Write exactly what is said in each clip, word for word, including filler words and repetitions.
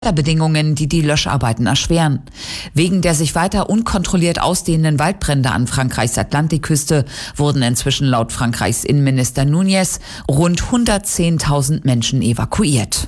Bedingungen, die die Löscharbeiten erschweren. Wegen der sich weiter unkontrolliert ausdehnenden Waldbrände an Frankreichs Atlantikküste wurden inzwischen laut Frankreichs Innenminister Núñez rund hundertzehntausend Menschen evakuiert.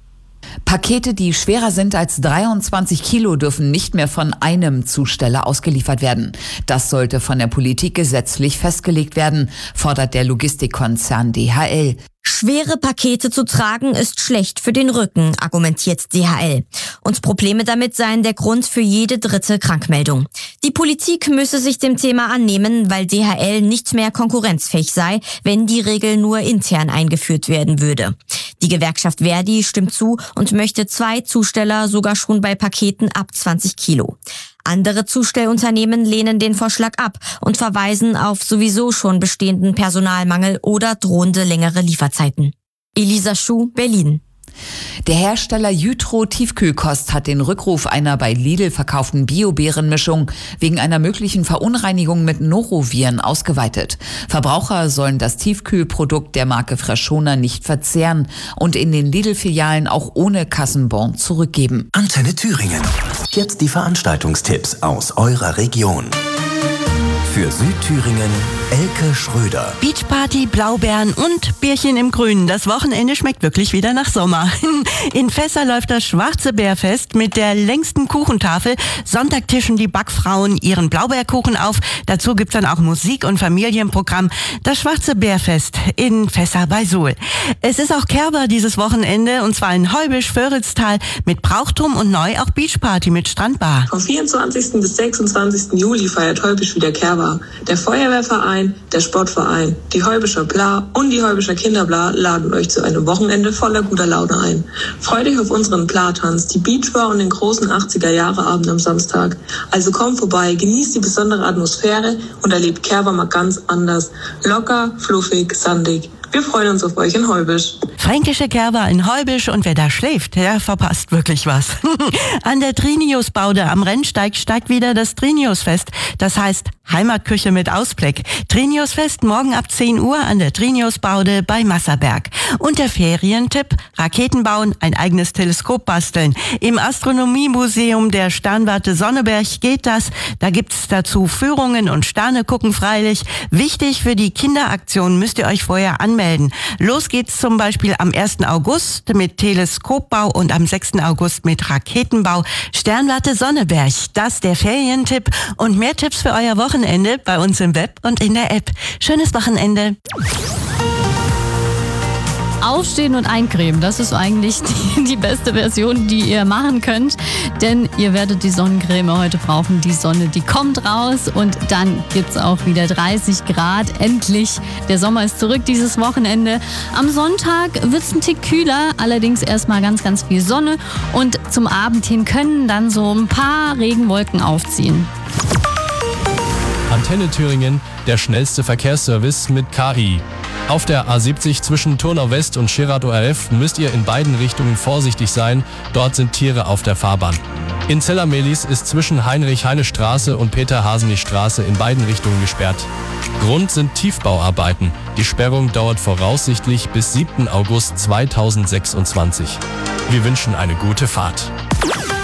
Pakete, die schwerer sind als dreiundzwanzig Kilo, dürfen nicht mehr von einem Zusteller ausgeliefert werden. Das sollte von der Politik gesetzlich festgelegt werden, fordert der Logistikkonzern D H L. Schwere Pakete zu tragen ist schlecht für den Rücken, argumentiert D H L. Und Probleme damit seien der Grund für jede dritte Krankmeldung. Die Politik müsse sich dem Thema annehmen, weil D H L nicht mehr konkurrenzfähig sei, wenn die Regel nur intern eingeführt werden würde. Die Gewerkschaft Verdi stimmt zu und möchte zwei Zusteller sogar schon bei Paketen ab zwanzig Kilo. Andere Zustellunternehmen lehnen den Vorschlag ab und verweisen auf sowieso schon bestehenden Personalmangel oder drohende längere Lieferzeiten. Elisa Schuh, Berlin. Der Hersteller Jytro Tiefkühlkost hat den Rückruf einer bei Lidl verkauften Bio-Beerenmischung wegen einer möglichen Verunreinigung mit Noroviren ausgeweitet. Verbraucher sollen das Tiefkühlprodukt der Marke Freshona nicht verzehren und in den Lidl-Filialen auch ohne Kassenbon zurückgeben. Antenne Thüringen. Jetzt die Veranstaltungstipps aus eurer Region. Für Südthüringen Elke Schröder. Beachparty, Blaubeeren und Bierchen im Grünen. Das Wochenende schmeckt wirklich wieder nach Sommer. In Fässer läuft das Schwarze Bärfest mit der längsten Kuchentafel. Sonntag tischen die Backfrauen ihren Blaubeerkuchen auf. Dazu gibt's dann auch Musik- und Familienprogramm. Das Schwarze Bärfest in Fässer bei Suhl. Es ist auch Kerber dieses Wochenende und zwar in Heubisch, Föritztal mit Brauchtum und neu auch Beachparty mit Strandbar. Vom vierundzwanzigsten bis sechsundzwanzigsten Juli feiert Heubisch wieder Kerber. Der Feuerwehrverein, der Sportverein, die Heubischer Bla und die Heubischer Kinderbla laden euch zu einem Wochenende voller guter Laune ein. Freut euch auf unseren Bla-Tanz, die Beachbar und den großen achtziger-Jahre-Abend am Samstag. Also kommt vorbei, genießt die besondere Atmosphäre und erlebt Kerber mal ganz anders. Locker, fluffig, sandig. Wir freuen uns auf euch in Heubisch. Fränkische Kerber in Heubisch und wer da schläft, der verpasst wirklich was. An der Triniusbaude am Rennsteig steigt wieder das Triniusfest. Das heißt Heimatküche mit Ausblick. Triniusfest morgen ab zehn Uhr an der Triniusbaude bei Masserberg. Und der Ferientipp, Raketen bauen, ein eigenes Teleskop basteln. Im Astronomiemuseum der Sternwarte Sonneberg geht das. Da gibt's dazu Führungen und Sterne gucken freilich. Wichtig für die Kinderaktion müsst ihr euch vorher anmelden. Los geht's zum Beispiel am ersten August mit Teleskopbau und am sechsten August mit Raketenbau. Sternwarte Sonneberg, das der Ferientipp und mehr Tipps für euer Wochenende bei uns im Web und in der App. Schönes Wochenende. Aufstehen und eincremen, das ist eigentlich die, die beste Version, die ihr machen könnt, denn ihr werdet die Sonnencreme heute brauchen. Die Sonne, die kommt raus und dann gibt's auch wieder dreißig Grad. Endlich, der Sommer ist zurück dieses Wochenende. Am Sonntag wird's ein Tick kühler, allerdings erstmal ganz, ganz viel Sonne und zum Abend hin können dann so ein paar Regenwolken aufziehen. Antenne Thüringen, der schnellste Verkehrsservice mit K I. Auf der A siebzig zwischen Turnau West und Scherath O R F müsst ihr in beiden Richtungen vorsichtig sein. Dort sind Tiere auf der Fahrbahn. In Zellermelis ist zwischen Heinrich-Heine-Straße und Peter-Hasenich-Straße in beiden Richtungen gesperrt. Grund sind Tiefbauarbeiten. Die Sperrung dauert voraussichtlich bis siebten August zweitausendsechsundzwanzig. Wir wünschen eine gute Fahrt.